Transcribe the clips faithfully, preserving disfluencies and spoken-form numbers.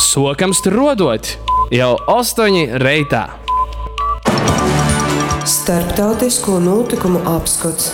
Sokams tur rodot jau astoņi reitā. Starptautisko notikumu apskats.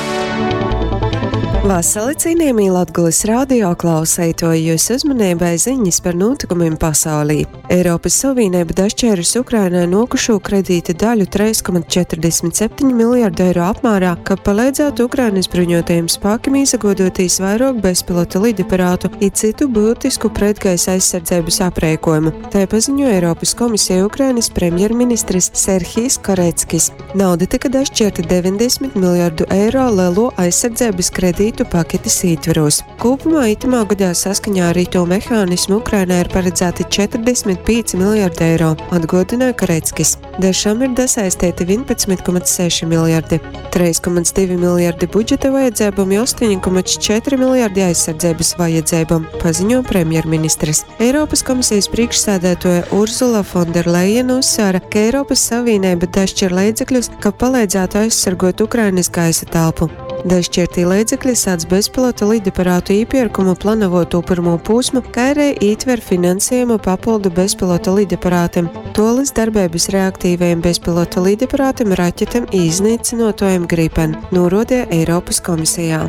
Vasali cienījamie Latgulis radio klausētoji, jūs uzmanībai ziņas par notikumiem pasaulī. Eiropas Savienība dažķēris Ukrainai nokušo kredīta daļu trīs komats četrdesmit septiņi miljardu eiro apmērā, ka palīdzētu Ukrainas bruņotajiem spēkiem izagodotīs vairāk bezpilota lidaparātu un citu būtisku pretgaisa aizsardzības aprēkojumu. Tā paziņoja Eiropas komisija Ukrainas premjerministrs Serhijs Kareckis. Nauda tika dažķērta deviņdesmit miljardu eiro lielo aizsardzības kredītu paketes ietvaros. Kopumā itamā gadā saskaņā ar rīto mehānismu Ukrainai ir paredzēti četrdesmit pieci miljardi eiro, atgādināja Kareckis. Dažām ir dasaistīti vienpadsmit komats seši miljardi, trīs komats divi miljardi budžeta vajadzībām un astoņi komats četri miljardi aizsardzības vajadzībām, paziņo premjerministrs. Eiropas komisijas priekšsēdētāja Ursula Fonderlejena uzsvēra, ka Eiropas Savienība dažšķir līdzekļus, ka palīdzētu aizsargot Ukrainas gaisa telpu. Dažšķirtī līdzekļi sāc bezpilota lidaparātu īpirkumu planavoto pirmo posmu, kā arī ietver finansējumu papildu bezpilota lidaparātiem, tolis darbības reaktīvajiem bezpilota lidaparātiem, raķetam iznīcinotojiem Gripen, norādīja Eiropas komisijā.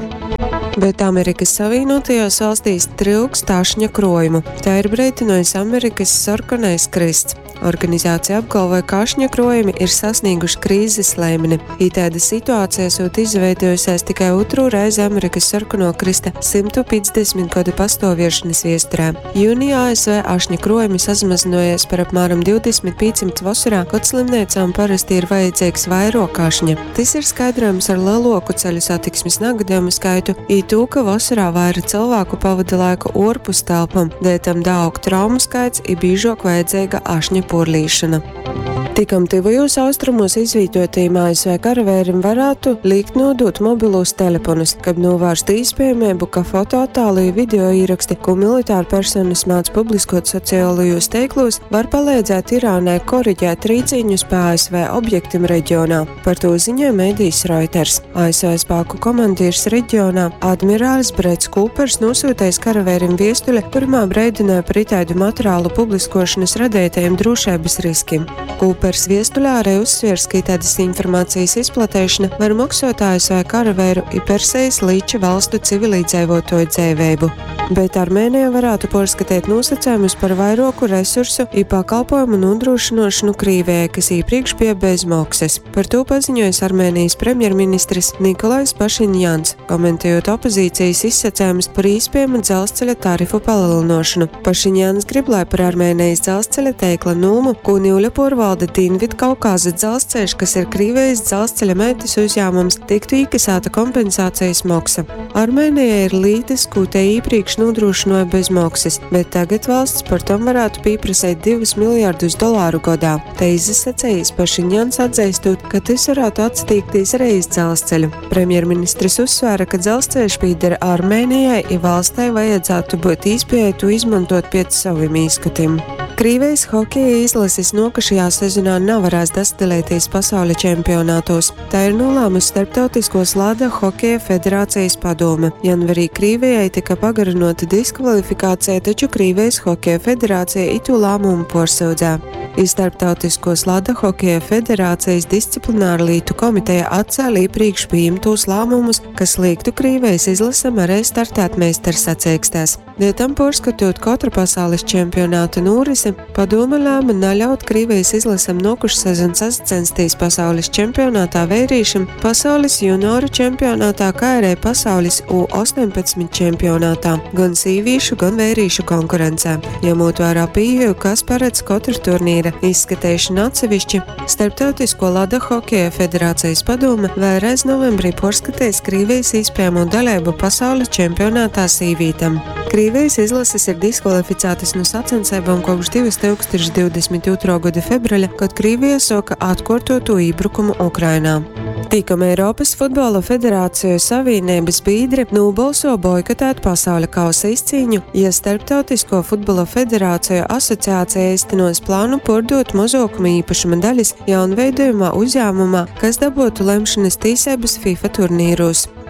Bet Amerikas Savienotajās valstīs trūkst tašņa krojumu. Tā ir brīdinājis Amerikas sarkanais krists. Organizācija apgalvoja, ka ašņa krojumi ir sasnieguši krīzes līmeni. Itāda situācija sūt izveidojusies tikai otro reizi Amerikas sarkano krista simt piecdesmit gadu pastāviešanas viesturē. Jūnijā A S V ašņa krojumi sazmazinājies par apmēram divdesmit piecsimt vasarā, kad slimniecām parasti ir vajadzīgs vairāk ašņa. Tas ir skaidrojums ar lielāku ceļu satiksmes negadījumu skaitu, i to, ka vasarā vairāk cilvēku pavada laiku ārpus telpām, dēļ tam daudz traumu skaits i biežāk vajadzīga ašņa porlīšana. Tikam tuvajos austrumos izvītotajiem A S V karavērim varētu likt nodot mobilos telefonus, kad novērstu iespējamību, ka fotoattēli video ieraksti, ko militāri personas māc publiskot sociālajos teiklos, var palīdzēt Irānai koriģēt rīcīņus pa A S V objektiem reģionā. Par to ziņoja medijs Reuters. A S V spēku komandieris reģionā admirālis Brets Kūpers nosūtais karavērim viestuļi, kurmā breidināja par itāļu materiālu publiskošanas radētajiem drošības riskiem. Kūpers viestuļā arī uzsviers, ka tādas informācijas izplatēšana var maksāt A S V karavēru i Persijas līča valstu civilizējotoju dzīvību. Bet Armēnija varētu pārskatīt nosacījumus par vairāku resursu i pakalpojumu nodrošināšanu Krīvijai, kas iepriekš bija bez maksas. Par to paziņojas Armēnijas premjerministrs Nikolais Pašinjans, komentējot opozīcijas izsacījumus par iespējamu dzelzceļa tarifu palielināšanu. Pašinjans grib, lai par Armēnijas dzelzceļa teikla nūmu, ko Nīļa porvalda Dienvidu Kaukāza dzelzceļš, kas ir Krīvijas dzelzceļa meitas uzņēmums, tiktu iekasēta kompensācijas maksa. Armēnija ir lītes, ko te iepriekš nodrošināja bez maksas, bet tagad valsts par tom varētu pieprasīt divus miljardus dolāru gadā. Te izsacējis Pašinjans atzīstot, ka tas varētu attīstīties arī uz dzelzceļu. Premjerministrs uzsvēra, ka dzelzceļš pieder Armēnijai i valstai vajadzētu būt iespēja to izmantot pēc saviem izskatiem. Krīvijas hokeja izlases nokašajā sezonā nevarēs dastilēties pasaules čempionātos. Tā ir nolēmusi Starptautiskos Lada hokeja federācijas padome. Janvarī Krīvijai tika pagarinota diskvalifikācija, taču Krīvijas hokeja federācija itu lēmumu pārsūdzē. I Starptautiskos Lada hokeja federācijas disciplināra lītu komiteja atcēla iepriekš pieņemtos lēmumus, kas liektu Krīvijas izlasam arī startēt meistars sacīkstēs. Dēļ tam pārskatot katru pasaules čempionātu norisi, padome lēma neļaut Krīvijas izlasam nokušu sezonu sacensties pasaules čempionātā vērīšam, pasaules junioru čempionātā, kā arī pasaules U astoņpadsmit čempionātā, gan sīvīšu, gan vērīšu konkurencē. Ņemot vērā pieeju, kas paredz katru turnīra izskatīšanu atsevišķi, Starptautisko Lada hokeja federācijas padome vēlreiz novembrī pārskatīs Krīvijas iespējamo dalību pasaules čempionātā sīvītam. Krīvijas izlases ir diskvalificētas no sacensībām kopš divi tūkstoši divdesmit otrā gada februāra, kad Krīvija soka atkārtotu iebrukumu Ukrainā. Tikam Eiropas futbola federāciju savienības biedri nobalso boikotēt pasaules kausa izcīņu, ja Starptautisko futbola federāciju asociācija īstenos plānu pārdot mazākuma īpašuma daļas jaunveidojumā uzņēmumā, kas dabūtu lemšanas tiesības FIFA turnīros.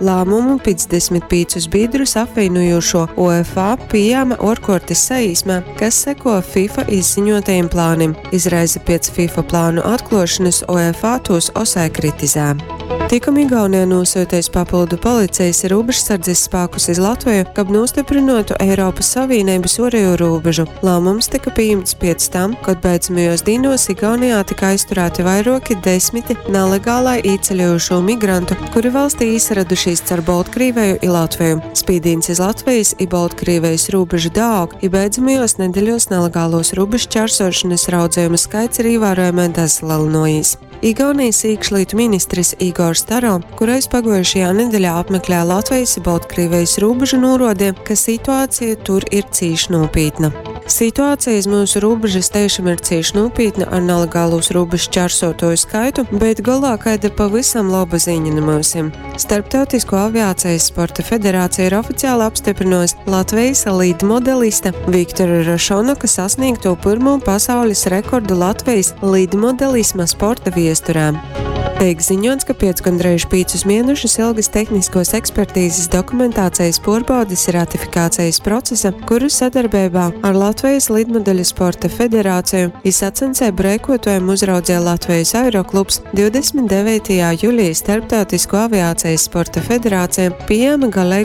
lēmumu piecdesmit piecus biedrus apvienojošo UEFA pieņēma ārkārtas saīsmē, kas seko FIFA izziņotajiem plānim. Izraisa pēc FIFA plānu atklāšanas UEFA tos osai kritizē. Tikam Igaunijā nosūtais papildu policijas robežsardzes spēkus iz Latviju, kab nostiprinātu Eiropas Savienības ārējo robežu. Lēmums tika pieņemts pēc tam, kad beidzamajos dīnos Igaunijā tika aizturēti vairāki desmiti nelegālai īceļojušo migrantu, kuri valstī izradušies caur Baltkrīveju i Latviju. Spīdīns iz Latvijas i Baltkrīvejas robežu dāog, i beidzamajos nedēļos nelegālos robežu čērsošanas raudzējumu skaits ir ievērojami dezlinojis. Igaunijas iekšlietu ministrs Igors Taro, kurais pagājušajā nedēļā apmeklēja Latvijas un Baltkrievijas robežu, norādīja, ka situācija tur ir cīši nopietna. Situācija uz mūsu robežas tiešām ir cīši nopietna ar nelegālos robežu čērsotoju skaitu, bet galā kāda pavisam laba ziņa no mums. Starptautisko aviācijas sporta federācija ir oficiāli apstiprinājusi Latvijas līdmodelista Viktora Rašonoka sasniegto pirmo pasaules rekordu Latvijas līdmodelisma sporta viesturā. Tiek ziņots, ka pēc gandrīz piecus mēnešus ilgas tehniskos ekspertīzes dokumentācijas pārbaudes ratifikācijas procesa, kuru sadarbībā ar Latvijas līdmodeļu sporta federāciju izsacensē breikotojumu uzraudzīja Latvijas Aeroklubs divdesmit devītajā jūlijā Starptautisko aviācijas sporta federācija pieņēma galīgo